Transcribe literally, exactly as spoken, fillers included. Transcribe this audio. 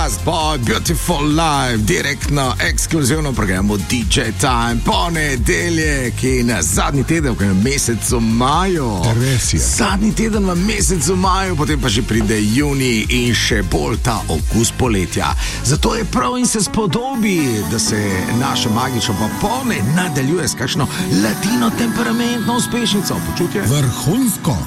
Boy, Beautiful Life, direktno, ekskluzivno programu D J Time, ponedeljek, ki je na zadnji teden v mesecu maju. Res je. Zadnji teden v mesecu maju, potem pa že pride junij in še bolj ta okus poletja. Zato je prav in se spodobi, da se naše magično popolne nadaljuje s kakšno latino temperamentno uspešnico. Počutje? Vrhunsko.